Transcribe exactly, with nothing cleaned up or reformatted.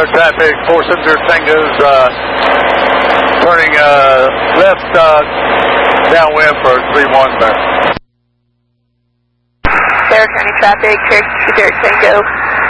air traffic, four seven zero Tango's uh, turning uh, left uh, downwind for three one there. Air County traffic, Cherokee Tango,